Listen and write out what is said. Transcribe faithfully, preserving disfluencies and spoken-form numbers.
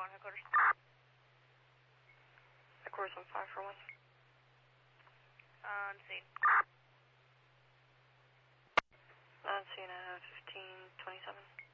four one headquarters. Headquarters on five four one. On scene. On scene at fifteen twenty-seven.